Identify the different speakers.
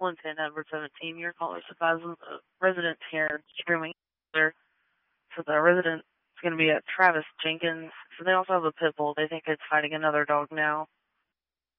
Speaker 1: 110 Edward 17. Your caller advises residents here screaming. So the resident is going to be at Travis Jenkins. So they also have a pit bull. They think it's fighting another dog now.